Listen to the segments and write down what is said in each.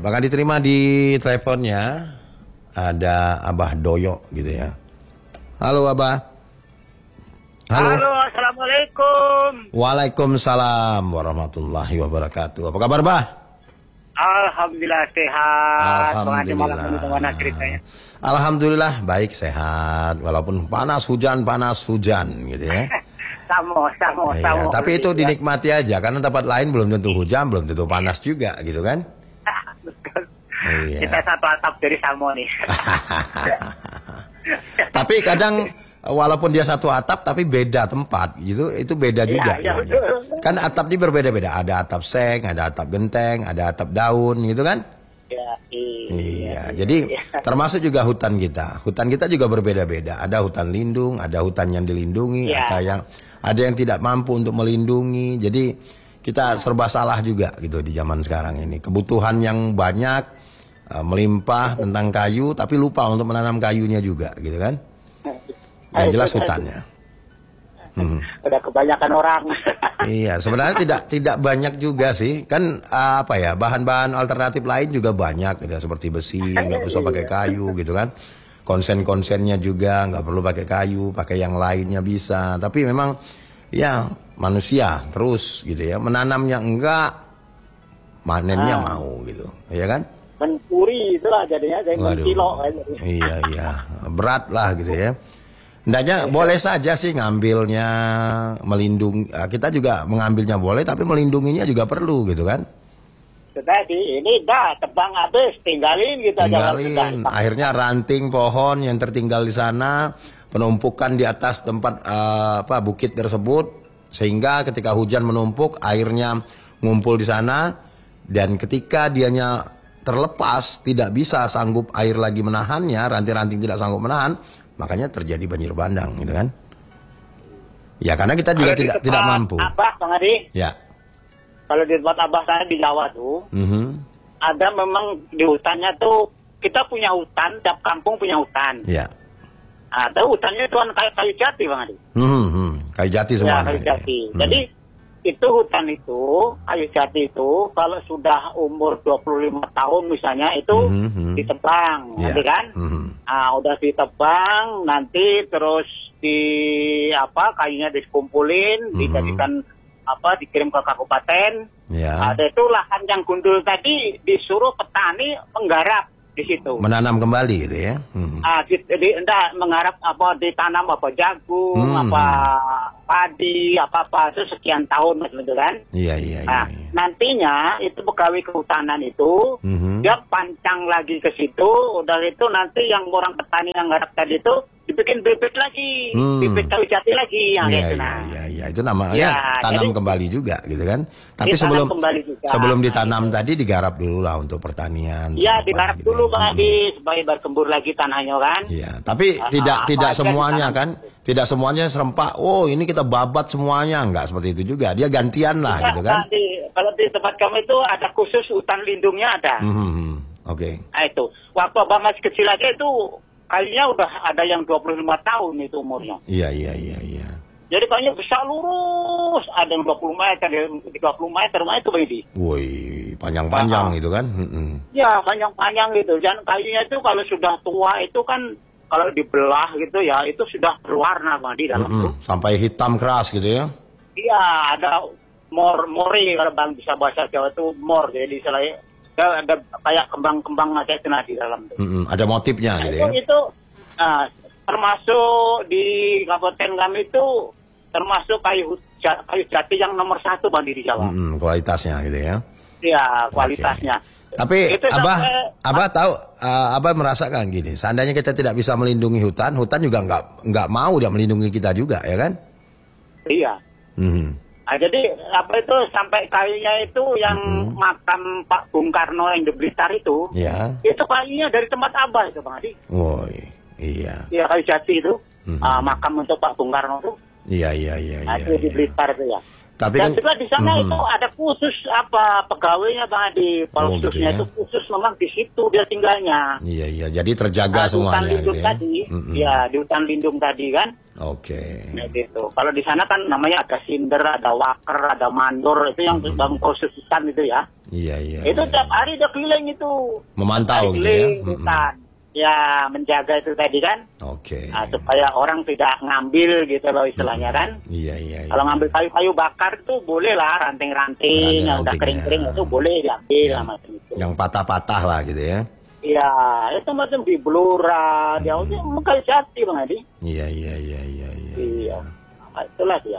bakal diterima di teleponnya. Ada Abah Doyo gitu ya. Halo Abah. Halo, assalamualaikum. Waalaikumsalam warahmatullahi wabarakatuh. Apa kabar Bah? Alhamdulillah sehat. Alhamdulillah. Alhamdulillah baik sehat. Walaupun panas hujan gitu ya. Sama. Tapi itu dinikmati aja karena tempat lain belum tentu hujan, belum tentu panas juga gitu kan. Betul. Iya. Kita satu atap dari Samo nih. Tapi kadang walaupun dia satu atap tapi beda tempat gitu, itu beda juga. Iya, betul. Kan atap ini berbeda-beda. Ada atap seng, ada atap genteng, ada atap daun gitu kan. Iya. Jadi termasuk juga hutan kita. Hutan kita juga berbeda-beda. Ada hutan lindung, ada hutan yang dilindungi, ada yang tidak mampu untuk melindungi. Jadi kita serba salah juga gitu di zaman sekarang ini. Kebutuhan yang banyak melimpah tentang kayu, tapi lupa untuk menanam kayunya juga gitu kan. Yang jelas hutannya. Udah kebanyakan orang. Iya, sebenarnya tidak banyak juga sih. Kan bahan-bahan alternatif lain juga banyak gitu, seperti besi, nggak usah pakai kayu gitu kan. Konsen-konsennya juga nggak perlu pakai kayu, pakai yang lainnya bisa. Tapi memang ya manusia terus gitu ya, menanamnya enggak, manennya mau gitu, ya kan? Mencuri itulah jadinya, jadi kilo. Iya, berat lah gitu ya. Hendaknya boleh saja sih ngambilnya, melindungi. Kita juga mengambilnya boleh, tapi melindunginya juga perlu gitu kan. Tadi ini tebang habis, tinggalin gitu aja. Akhirnya ranting pohon yang tertinggal di sana, penumpukan di atas tempat bukit tersebut, sehingga ketika hujan menumpuk, airnya ngumpul di sana, dan ketika dianya terlepas, tidak bisa sanggup air lagi menahannya, ranting-ranting tidak sanggup menahan, makanya terjadi banjir bandang gitu kan. Ya karena kita juga tidak mampu. Abah, Bang Adi? Ya. Kalau di tempat Abah sana di Jawa tuh, ada memang di hutannya tuh, kita punya hutan, tiap kampung punya hutan. Ya. Ada hutannya tuh kayak kayu jati, Bang Adi. Kayu jati semuanya. Ya, kayu jati. Jadi itu hutan itu, kayu jati itu, kalau sudah umur 25 tahun misalnya, itu ditebang, nanti kan? Udah ditebang, nanti terus kayunya dikumpulin, dijadikan dikirim ke kabupaten. Ada itu lahan yang gundul tadi disuruh petani menggarap di situ. Menanam kembali gitu ya. Mengharap ditanam jagung, padi, itu sekian tahun gitu kan. Iya. Nantinya itu pegawai kehutanan itu dia pancang lagi ke situ, udah itu nanti yang orang petani yang garap tadi itu dibikin bibit lagi, bibit kayu jati lagi yang itu. Iya, itu namanya tanam kembali juga gitu kan. Tapi sebelum ditanam tadi digarap dulu lah untuk pertanian. Iya, digarap dulu Bang Adi supaya berkembur lagi tanahnya kan. Iya, tapi tidak semuanya kan. Tidak semuanya serempak. Oh, ini kita babat semuanya, enggak seperti itu juga. Dia gantian lah gitu kan. Kalau di tempat kami itu ada khusus hutan lindungnya ada. Oke. Nah itu, waktu Abah masih kecil aja itu kayunya udah ada yang 25 tahun itu umurnya. Iya. Jadi kayunya besar lurus, ada yang 20 meter, 30 meter, itu begini. Woi, panjang-panjang gitu kan. Ya, panjang-panjang gitu. Dan kayunya itu kalau sudah tua itu kan, kalau dibelah gitu ya, itu sudah berwarna Bang di dalam tuh. Sampai hitam keras gitu ya. Iya, ada mori kalau Bang bisa bahasa Jawa itu jadi istilahnya ada kayak kembang-kembang macam itu di dalam tuh. Ada motifnya gitu ya. Itu termasuk di kabupaten kami itu termasuk kayu jati yang nomor 1 Bang di Jawa. Kualitasnya gitu ya. Iya, kualitasnya. Tapi Abah tahu, Abah merasakan gini, seandainya kita tidak bisa melindungi hutan juga nggak mau dia melindungi kita juga, ya kan? Iya. Jadi itu sampai kayunya itu yang makam Pak Bung Karno yang di Blitar itu, itu kayunya dari tempat Abah itu Bang Adi. Woi, iya. Iya, kayu jati itu, makam untuk Pak Bung Karno itu. Iya. Itu di Blitar itu ya. Tapi dan kan juga di sana itu ada khusus pegawainya Bang Adi. Kalau gitu khususnya ya. itu khusus memang di situ dia tinggalnya. Iya, jadi terjaga Di hutan semuanya lindung gitu ya. tadi, ya di hutan lindung tadi kan. Oke. Nah, gitu. Kalau di sana kan namanya ada sinder, ada waker, ada mandor, itu yang bang khusus hutan itu ya. Iya. Itu tiap hari dia keliling itu. Memantau gitu ya. Keliling hutan. Ya menjaga itu tadi kan. Oke. Supaya orang tidak ngambil gitu loh istilahnya kan. Iya. Kalau ngambil kayu-kayu bakar itu boleh lah, ranting-ranting yang udah kering-kering itu boleh diambil sama itu. Yang patah-patah lah gitu ya. Iya, itu macam di Blora, dia itu muka jati Bang Adi. Iya. Iya. Itulah dia.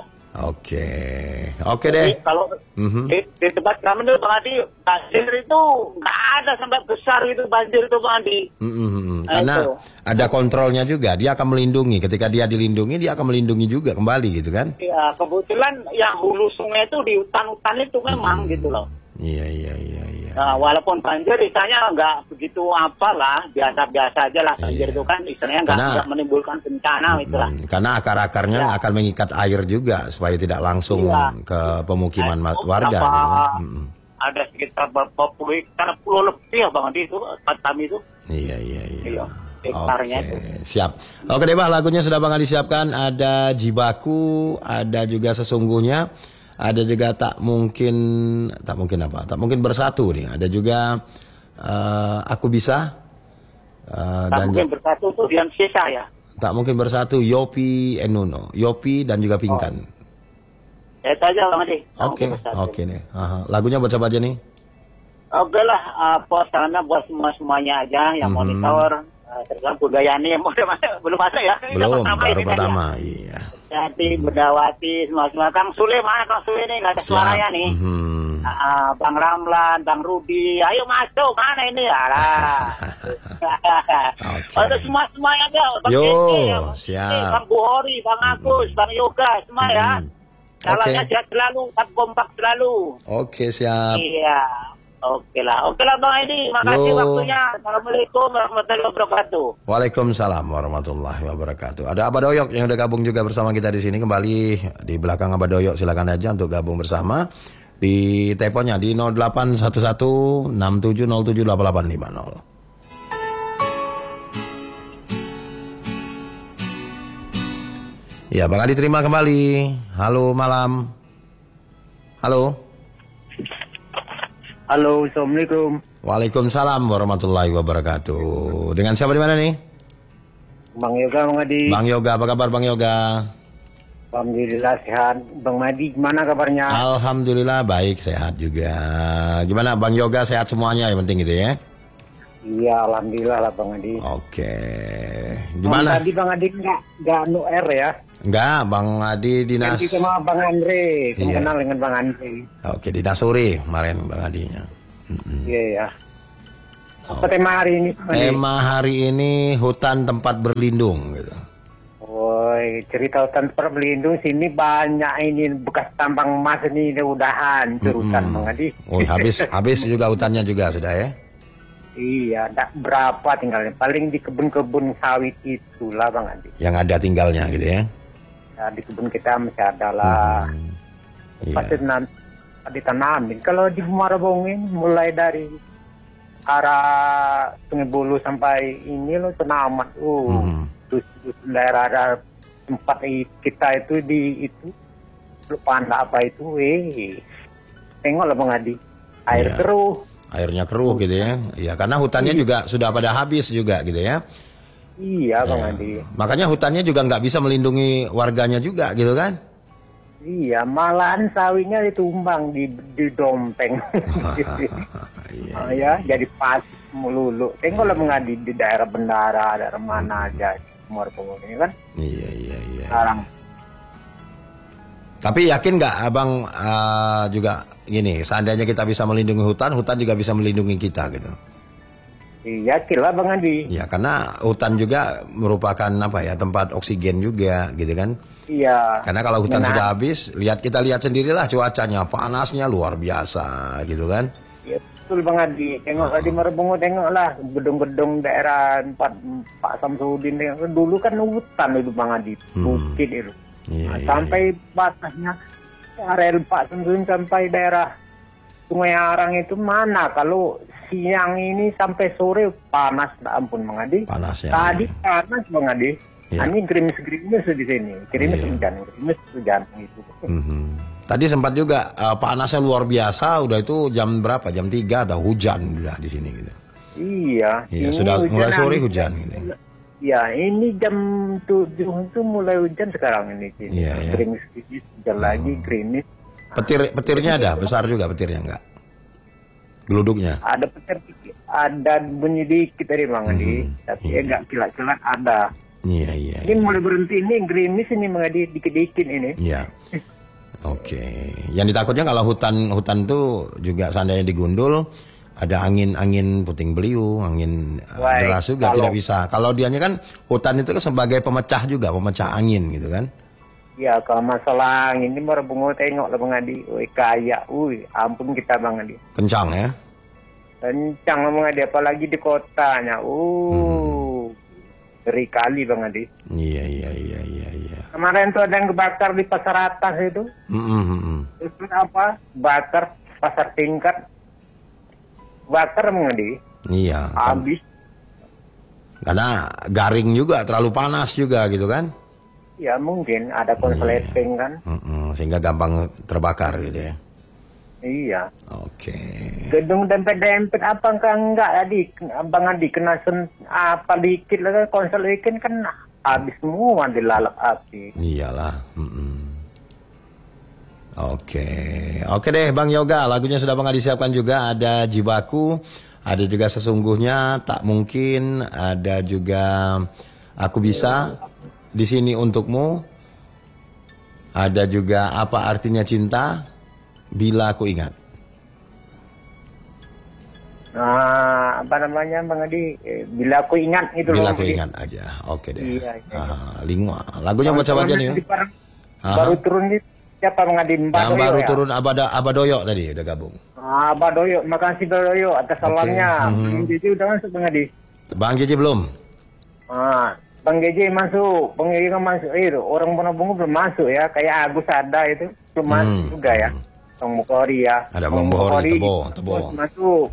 Oke deh. Jadi, kalau di tempat kami itu Bang Adi, banjir itu nggak ada sampai besar itu banjir itu Bang Adi. Karena itu ada kontrolnya juga, dia akan melindungi. Ketika dia dilindungi, dia akan melindungi juga kembali gitu kan? Iya, kebetulan yang hulu sungai itu di hutan-hutan itu memang gitu loh. Iya. Nah, walaupun banjir istilahnya nggak begitu apalah, biasa-biasa aja lah banjir itu kan istilahnya nggak menimbulkan bencana itulah. Karena akar-akarnya akan mengikat air juga supaya tidak langsung ke pemukiman warga. Gitu. Ada sekitar berapa puluh lebih ya Bang Adi itu kami itu. Iya. Hektarnya itu. Siap. Oke deh Bang, lagunya sudah Bang Adi siapkan. Ada Jibaku, ada juga Sesungguhnya. Ada juga tak mungkin bersatu nih. Ada juga Aku Bisa. Tak mungkin bersatu itu Dian Sisa ya. Tak mungkin bersatu Yopi Nuno, Yopi dan juga Pinkan. Itu aja Bang Adi. Oke nih. Lagunya buat siapa aja nih? Oke lah, sana buat semuanya aja yang monitor. Terus Budayani belum ada ya? Belum, baru pertama. Iya. Jadi Berdawati semua Kang Sule mana Kang Sule nih nggak ada suaranya nih. Bang Ramlan, Bang Rudi, ayo masuk mana ini ya lah. Ada semuanya ada. Bang Yo, siap. Bang Buhori, Bang Agus, Bang Yoga semua ya. Salahnya sehat selalu, tetap kompak selalu. Oke, siap. Iya. Oke lah Bang Edi, makasih waktunya. Assalamualaikum warahmatullahi wabarakatuh. Waalaikumsalam warahmatullahi wabarakatuh. Ada Abah Doyok yang udah gabung juga bersama kita di sini. Kembali di belakang Abah Doyok, silakan aja untuk gabung bersama di teleponnya di 0811 6707 8850. Ya, Bang Adi terima kembali. Halo malam. Halo. Halo, Assalamualaikum. Waalaikumsalam warahmatullahi wabarakatuh. Dengan siapa di mana nih? Bang Yoga, Bang Adi. Bang Yoga, apa kabar Bang Yoga? Alhamdulillah sehat. Bang Madi, gimana kabarnya? Alhamdulillah baik, sehat juga. Gimana Bang Yoga, sehat semuanya yang penting gitu ya? Iya, alhamdulillah lah Bang Adi. Oke. Gimana? Tadi Bang Adi nggak R ya? Enggak, Bang Adi dinas. Ganti sama Bang Andre, Iya. kenal dengan Bang Andre. Oke, dinas Suri kemarin Bang Adinya. Iya. Apa tema hari ini? Bang Adi? Tema hari ini hutan tempat berlindung gitu. Woi, cerita hutan tempat berlindung sini banyak ini bekas tambang emas ini udah hancur hutan Bang Adi. Oh, habis juga hutannya juga sudah ya? Iya, enggak berapa tinggalnya. Paling di kebun-kebun sawit itulah Bang Adi. Yang ada tinggalnya gitu ya? Ya, di kebun kita masih ada lah. Iya. Pasti ditanamin. Kalau di Muarabongin mulai dari arah Sungai Bulu sampai ini loh tanaman. Terus daerah tempat kita itu di itu lupa apa itu. Tengoklah Bang Adi. Air Iya. keruh. Airnya keruh gitu ya? Iya, karena hutannya juga sudah pada habis juga gitu ya? Iya Bang Adi. Makanya hutannya juga nggak bisa melindungi warganya juga gitu kan? Iya, malahan sawinya ditumbang di dompeng. Iya. Ya, jadi pasir melulu. Tengoklah Bang Adi di daerah Bendara, daerah mana aja Muarabong ini kan? Iya. Sekarang. Tapi yakin nggak abang juga gini, seandainya kita bisa melindungi hutan, hutan juga bisa melindungi kita gitu? Iya, kira Bang Adi. Ya karena hutan juga merupakan apa ya, tempat oksigen juga gitu kan? Iya. Karena kalau hutan sudah habis, kita lihat sendirilah cuacanya, panasnya luar biasa gitu kan? Ya, betul Bang Adi. Tengok di Muarabong, tengoklah gedung-gedung daerah Pak Samsudin. Dulu kan hutan itu Bang Adi, bukit itu. Iya. Sampai batasnya rel Pak Sundun sampai daerah Sungai Arang itu mana? Kalau siang ini sampai sore panas, ampun Bang Adi. Panas ya. Tadi panas Bang Adi. Ya. Ini gerimis-gerimis di sini. Gerimis hujan gitu. Tadi sempat juga panasnya luar biasa. Udah itu jam berapa? Jam 3 atau hujan udah di sini gitu. Iya. Iya, sudah mulai sore hujan gitu. Ya, ini jam 7 itu mulai hujan sekarang ini. Iya, ya. Gerimis-gerimis, hujan lagi, gerimis. Petirnya ada, besar juga petirnya enggak? Geluduknya? Ada petir, ada bunyi dikit dari Bang Adi, tapi enggak kilat-kilat ada. Iya. Ini mulai berhenti ini gerimis ini Bang Adi, dikit-dikit ini. Iya. Oke. Yang ditakutnya kalau hutan tuh juga seandainya digundul, ada angin puting beliung, angin deras juga tidak bisa. Kalau dianya kan hutan itu kan sebagai pemecah juga, pemecah angin gitu kan. Ya kalau masalah angin ini baru bungo tengok lah Bang Adi. Kayak, ampun kita Bang Adi. Kencang ya? Kencang Bang Adi, apalagi di kotanya. Ngeri kali Bang Adi. Iya. Kemarin tuh ada yang kebakar di pasar atas itu. Terus apa? Bakar pasar tingkat. Bakar Bang Adi. Iya. Habis. Karena garing juga, terlalu panas juga gitu kan? Ya mungkin ada konsleting kan. Sehingga gampang terbakar gitu ya. Iya. Oke. Gedung dempet-dempet apa enggak tadi Bang Adi kena apa dikit lah konsel ikan kan habis semua dilalap api. Iyalah. Oke deh Bang Yoga, lagunya sudah Bang Adi siapkan juga, ada Jibaku, ada juga Sesungguhnya, Tak Mungkin, ada juga Aku Bisa, Di Sini Untukmu, ada juga Apa Artinya Cinta, Bila Aku Ingat. Nah, apa namanya Bang Adi? Bila Aku Ingat itu. Bila Aku Ingat aja. Oke deh. Iya. Lingua. Lagunya baca aja nih. Baru turun di siapa Bang Adi? Yang baru turun Abadoyo tadi udah gabung. Abadoyo, makasih Abadoyo atas salamnya. Bang Jeje udah masuk Bang Adi? Bang Jeje belum. Bang Jeje masuk, Bang Jeje kan masuk. Orang Bonobongo belum masuk ya. Kayak Agus ada itu belum masuk juga ya. Bang Bukhari ya. Ada Bang Bukhari, Tebo. Masuk.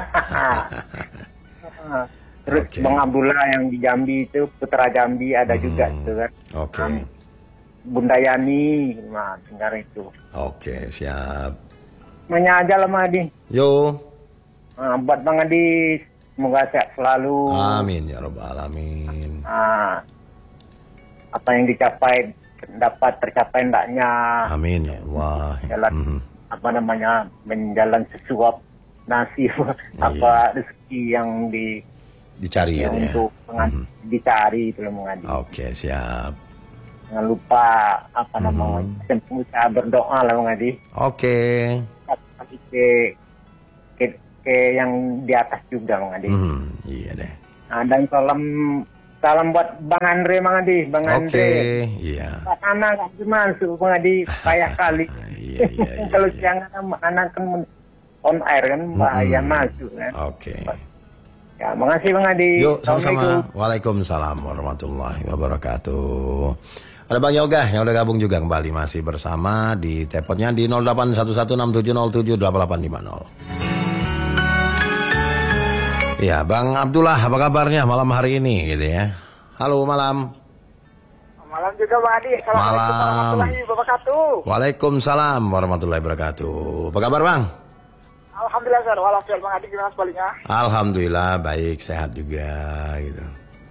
Terus Bang Abdullah yang di Jambi itu, Putra Jambi ada juga gitu kan. Oke. Bunda Yani, dengar itu. Oke, siap. Semuanya aja lah Madi. Yo. Buat Bang Adi, semoga sehat selalu. Amin ya Rabbal Alamin. Apa yang dicapai dapat tercapai hendaknya. Amin ya Allah. Jalan apa namanya menjalan sesuap nasib apa rezeki yang dicari ya, untuk dicari itu loh Bang Adi. Oke, siap. Jangan lupa apa namanya usaha berdoa lah Bang Adi. Oke. Ke yang di atas juga Bang Adi. Iya deh. Dan salam buat Bang Andre Bang Adi. Bang Andre. Iya. Anak nggak masuk Bang Adi payah kali. Iya. Kalau siang anak kan on air kan bahaya masuk kan. Oke. Ya, makasih Bang Adi. Yuk, sama-sama. Waalaikumsalam warahmatullahi wabarakatuh. Ada Bang Yoga yang udah gabung juga kembali, masih bersama di teleponnya di 0811670788. Ya, Bang Abdullah, apa kabarnya malam hari ini gitu ya? Halo, malam. Malam juga Bang Adi. Assalamualaikum warahmatullahi wabarakatuh. Waalaikumsalam warahmatullahi wabarakatuh. Apa kabar Bang? Alhamdulillah Sir. Walafiat Bang Adi, gimana sebaliknya? Alhamdulillah baik, sehat juga gitu.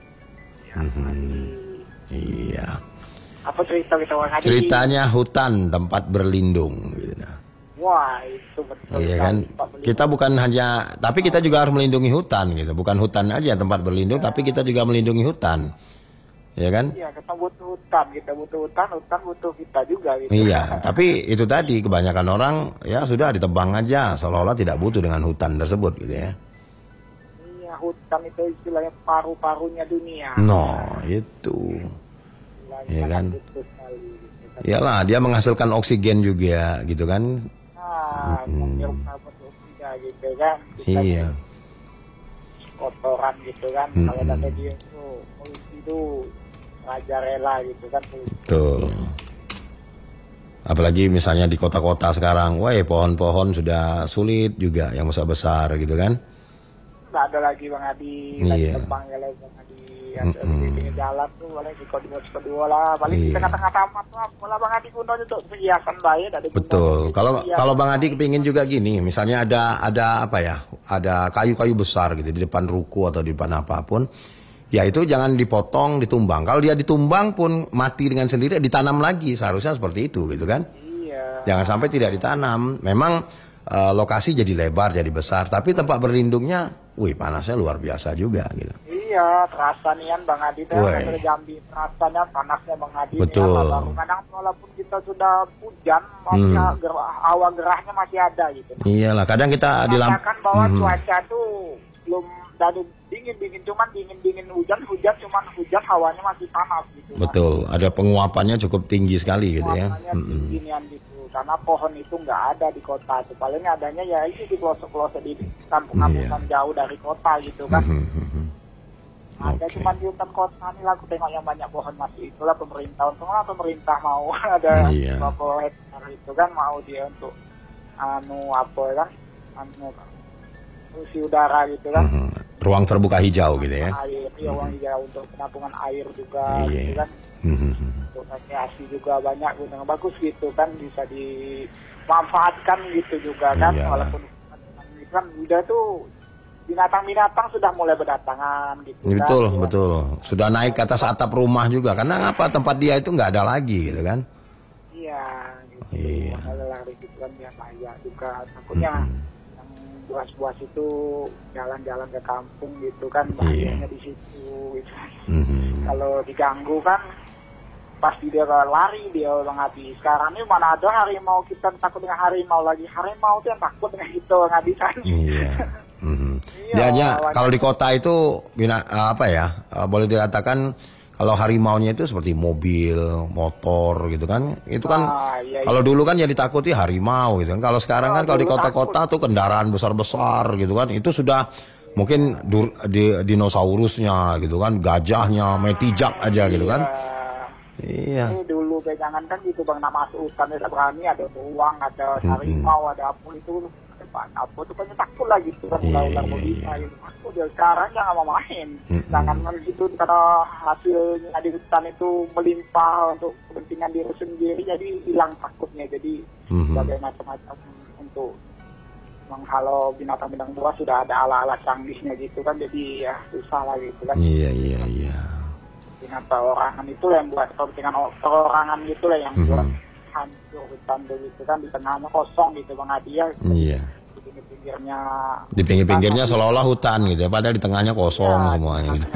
Iya. Apa cerita kita Bang Adi? Ceritanya hutan tempat berlindung gitu. Wah, itu betul. Iya kan? Kita bukan hanya, tapi kita juga harus melindungi hutan gitu. Bukan hutan aja tempat berlindung, tapi kita juga melindungi hutan. Iya kan? Iya, kita butuh hutan, hutan butuh kita juga gitu. Iya, tapi itu tadi kebanyakan orang ya sudah ditebang aja seolah-olah tidak butuh dengan hutan tersebut gitu ya. Iya, hutan itu istilahnya paru-parunya dunia. No, itu. Iya kan? Iyalah, dia menghasilkan oksigen juga gitu kan. Menghirup karbon dioksida gitu kan. Iya. Kotoran gitu kan. Kalau ada dia itu raja rela gitu kan. Betul. Apalagi misalnya di kota-kota sekarang, wah pohon-pohon sudah sulit juga yang besar-besar gitu kan. Nggak ada lagi Bang Adi, lagi tebang ya lagi Bang Adi. Ada di pinggir jalan tuh, boleh di kedua lah. Paling di tengah-tengah taman tuh, malah Bang Adi gunanya untuk perhiasan baik. Betul. Kalau Bang Adi kepingin juga gini, misalnya ada apa ya, ada kayu-kayu besar gitu di depan ruko atau di depan apapun. Ya itu jangan dipotong, ditumbang. Kalau dia ditumbang pun mati dengan sendiri, ditanam lagi. Seharusnya seperti itu gitu kan. Iya. Jangan sampai tidak ditanam. Memang lokasi jadi lebar, jadi besar. Tapi tempat berlindungnya, panasnya luar biasa juga gitu. Iya, terasa nih Bang Adi. Dari Jambi, terasanya panasnya Bang Adi. Betul. Kadang walaupun kita sudah hujan, hawa gerahnya masih ada gitu. Iyalah, kadang kita mengatakan bahwa cuaca tuh belum dari dingin, cuman dingin hujan cuman hujan hawanya masih panas gitu. Betul, ada penguapannya cukup tinggi sekali gitu ya. Tinggian gitu, karena pohon itu nggak ada di kota itu, paling adanya ya itu di pelosok-pelosok di kampung-kampungan jauh dari kota gitu kan. Ada cuma di hutan kota nih lah, aku tengok yang banyak pohon masih itulah pemerintah mau ada beberapa hektar itu kan mau dia untuk polusi udara gitu kan. Ruang terbuka hijau gitu ya. Ruang hijau untuk penampungan air juga gitu kan. Untuk rekreasi juga banyak gitu, bagus gitu kan, bisa dimanfaatkan gitu juga kan. Walaupun kan udah tuh binatang-binatang sudah mulai berdatangan gitu kan. Betul. Sudah naik ke atas atap rumah juga. Karena apa? Tempat dia itu nggak ada lagi gitu kan. Iya gitu. Kalau lari gitu kan ya bahaya juga. Takutnya buas-buas itu jalan-jalan ke kampung gitu kan, bahayanya di situ gitu. Kalau diganggu kan pasti dia lari dia Bang Adi. Sekarang ini mana ada harimau, kita takut dengan harimau lagi. Harimau tuh yang takut dengan itu Bang Adi kan. Dia kalau di kota itu boleh dikatakan kalau harimaunya itu seperti mobil, motor gitu kan. Itu kan kalau dulu kan yang ditakuti harimau gitu kan. Kalau sekarang kan kalau di kota-kota tuh kendaraan besar-besar gitu kan. Itu sudah mungkin dinosaurusnya gitu kan, gajahnya main tijak aja gitu kan. Iya. Ini dulu jangan kan gitu Bang, nak masuk hutan tidak berani, ada uang, ada harimau, ada apa itu. Apa itu banyak takut lah gitu kan, ular mau bisa takut dia. Sekarang jangan mau main, jangan gitu karena hasilnya di hutan itu melimpah untuk kepentingan diri sendiri, jadi hilang takutnya, jadi sebagai macam-macam untuk menghalau binatang-binatang buas sudah ada ala-ala canggihnya gitu kan, jadi ya susah lah gitu kan. Iya. Dengan perorangan itu yang buat kepentingan perorangan gitu lah yang buat hancur hutan begitu kan, di tengahnya kosong gitu Bang Adi ya. Iya. Di pinggir-pinggirnya seolah-olah hutan gitu ya, padahal di tengahnya kosong semuanya gitu.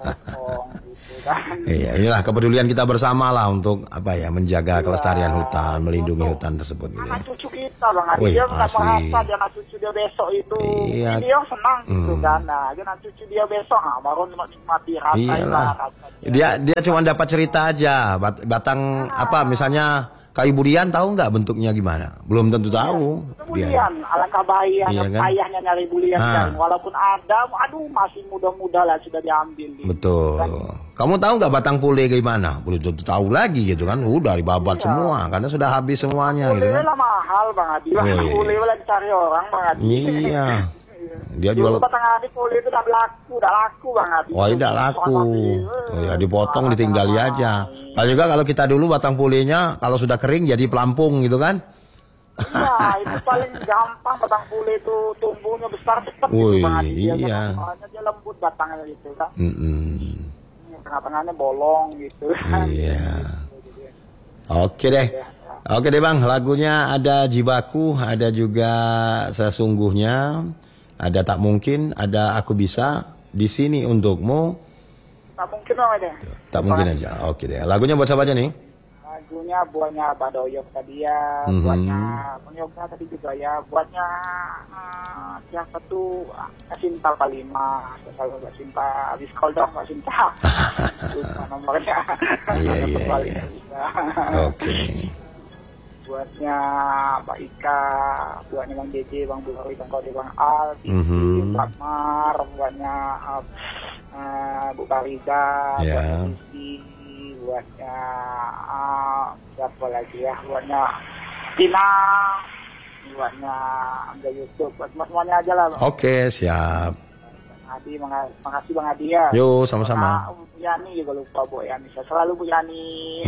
Iya, inilah kepedulian kita bersama lah untuk menjaga kelestarian hutan, melindungi hutan tersebut gitu ya. Anak cucu kita Bang Adi, dia nggak merasa dia anak cucu dia besok itu, dia senang gitu kan. Nah, anak cucu dia besok baru nikmati rasanya. Dia cuma dapat cerita aja, batang misalnya kayu burian, tahu nggak bentuknya gimana? Belum tentu tahu. Bulian, alangkah bahayanya payahnya nyari bulian kan. Walaupun ada, masih muda-muda lah sudah diambil. Betul. Kan? Kamu tahu nggak batang pule gimana? Belum tentu tahu lagi gitu kan. Udah dibabat semua, karena sudah habis semuanya gitu kan. Pule lah mahal Bang Adi. Pule lah dicari orang Bang Adi. Iya. Dia jual batang pule itu udah laku Bang Adi. Tidak laku. Dipotong ditinggali aja. Kalau juga kalau kita dulu batang pulenya kalau sudah kering jadi pelampung gitu kan. Iya, itu paling gampang batang pule itu tumbuhnya besar cepat gitu Bang Adi. Dia lembut batangnya gitu kan. Tengah-tengahnya bolong gitu kan. Iya. Oke deh Bang, lagunya ada Jibaku, ada juga Sesungguhnya, ada Tak Mungkin, ada Aku Bisa, Di Sini Untukmu. Tak mungkin aja. Tak mungkin aja. Oke deh. Lagunya buat siapa aja nih? Lagunya buatnya Pak Doyok tadi ya, buatnya Bang Yoga tadi juga ya, buatnya siapa tuh Sinta Palima, selalu Mbak Sinta, habis call dong Mbak Sinta. Lupa nomornya. Iya. Oke. Buatnya Mbak Ika, buatnya Bang JJ, Bang Bulawi, Bang Kode, Bang Al, Mbak Mar, buatnya Bu Kariza, buatnya Sisi, buatnya siapa lagi ya, buatnya Tina, buatnya Angga Yusuf, buat semuanya aja lah Bang. Oke, siap. Bang Adi, makasih Bang Adi ya. Yo, sama-sama. Bu Yani juga lupa Bu Yani, saya selalu Bu Yani.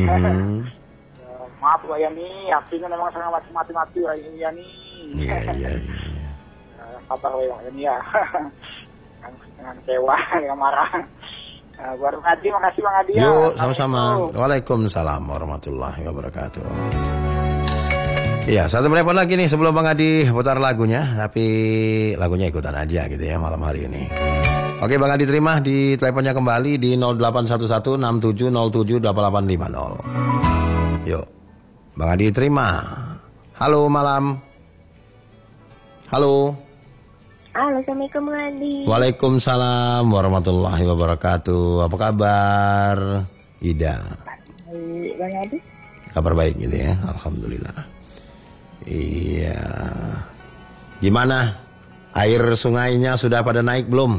Maaf Bu Yani, apinya memang sangat mati-mati Bu Yani. Iya. Kabar Bu Yani ya. Dengan kecewa, dengan marah. Buat Bang Adi, makasih Bang Adi ya. Yuk, sama-sama. Waalaikumsalam warahmatullahi wabarakatuh. Iya, satu menelpon lagi nih sebelum Bang Adi putar lagunya. Tapi lagunya ikutan aja gitu ya malam hari ini. Oke Bang Adi, terima di teleponnya kembali di 081167078850. Yuk, Bang Adi terima. Halo malam. Halo. Halo, Assalamualaikum Bang Adi. Waalaikumsalam warahmatullahi wabarakatuh. Apa kabar, Ida? Baik, Bang Adi. Kabar baik gitu ya, alhamdulillah. Iya. Gimana? Air sungainya sudah pada naik belum?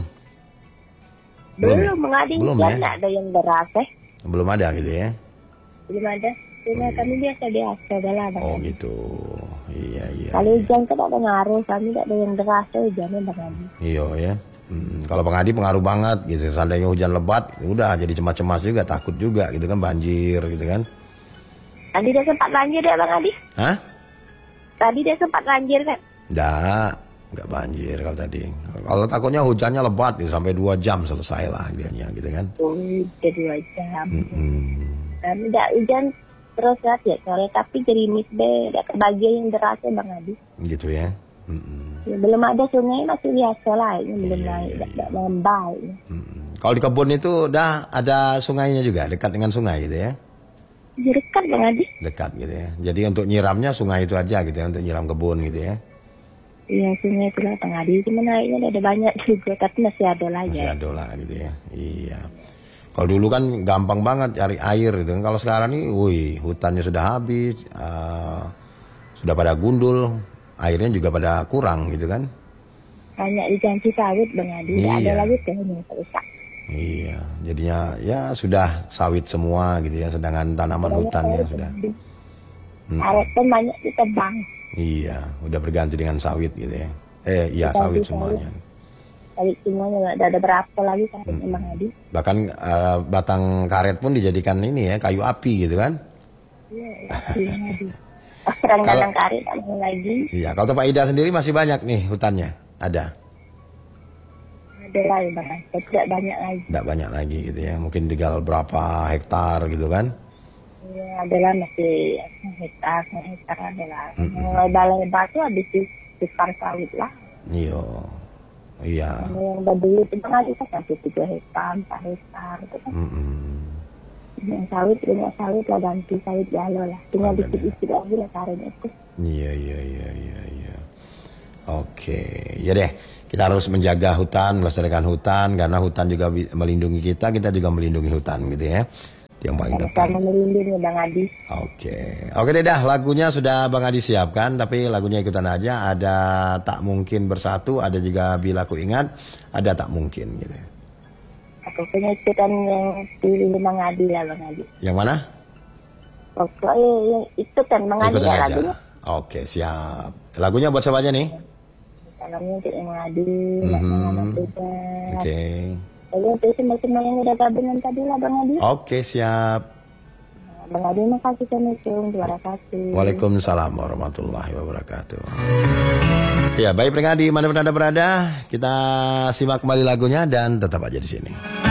Belum, Bang Adi. Belum ya? Tidak ada yang deras Belum ada gitu ya? Belum ada. Cuma kami biasa-biasa lah. Oh gitu. Iya. Kalau hujan kan ada ngaruh, kami tidak ada yang deras hujannya Bang Adi. Iya ya. Kalau Bang Adi pengaruh banget gitu. Seandainya hujan lebat, udah jadi cemas-cemas juga, takut juga gitu kan, banjir gitu kan. Tadi dia sempat banjir ya Bang Adi? Hah? Tadi dia sempat banjir kan? Enggak banjir kalau tadi. Kalau takutnya hujannya lebat gitu, sampai 2 jam selesai lah dianya gitu kan. Udah 2 jam. Kami tidak hujan terus ya sore, tapi gerimis deh, tidak kebagian yang derasnya Bang Adi. Gitu ya. Ya, belum ada sungai, masih biasa lah, ini belum naik, tidak membal. Kalau di kebun itu udah ada sungainya juga, dekat dengan sungai gitu ya? Dekat Bang Adi. Dekat gitu ya. Jadi untuk nyiramnya sungai itu aja gitu ya, untuk nyiram kebun gitu ya? Iya, sungai itu lah Bang Adi, cuma naiknya ada banyak juga, tapi masih ada lah ya. Masih ada lah gitu ya, iya. Kalau dulu kan gampang banget cari air gitu kan. Kalau sekarang nih, hutannya sudah habis, sudah pada gundul, airnya juga pada kurang gitu kan. Banyak diganti sawit Bang Adi, ada lagi tuh yang rusak. Iya, jadinya ya sudah sawit semua gitu ya, sedangkan tanaman hutannya sudah. Karet pun banyak ditebang. Iya, udah berganti dengan sawit gitu ya. Iya sawit semuanya. Sawit semuanya, ada berapa lagi sawitnya Bang Adi. Bahkan batang karet pun dijadikan ini ya, kayu api gitu kan. Iya, Kadang-kadang karet ada lagi. Iya, kalau Pak Ida sendiri masih banyak nih hutannya, ada? Ada lagi Bang Adi, tidak banyak lagi. Tidak banyak lagi gitu ya, mungkin tinggal berapa hektar gitu kan? Iya, adalah masih hektar adalah. Balai batu habis besar sawit lah. Iya. Yang dulu itu Bang Adi kan sampai 3 hektar, 4 hektar itu kan. Yang sawit, banyak sawit lah, ganti sawit jalo lah. Tinggal dikit-dikit lagi lah karetnya itu. Iya. Oke, ya deh. Kita harus menjaga hutan, melestarikan hutan, karena hutan juga melindungi kita juga melindungi hutan gitu ya. Itu yang paling tepat. Sama melindungi Bang Adi. Oke deh dah, lagunya sudah Bang Adi siapkan, tapi lagunya ikutan aja. Ada Tak Mungkin Bersatu, ada juga Bila Ku Ingat, ada Tak Mungkin gitu. Pokoknya ikutan yang pilih Bang Adi lah Bang Adi. Yang mana? Pokoknya ikutan Bang Adi ya lagunya. Oke, siap. Lagunya buat siapa aja nih? Salamnya untuk Bang Adi, Bang Adi. Oke. Lalu untuk semua yang udah gabungan tadi lah Bang Adi. Oke, siap. Bang Adi, makasih. Assalamualaikum, terima kasih. Waalaikumsalam warahmatullahi wabarakatuh. Ya, baik Bang Adi, mana pun Anda berada, kita simak kembali lagunya dan tetap aja di sini.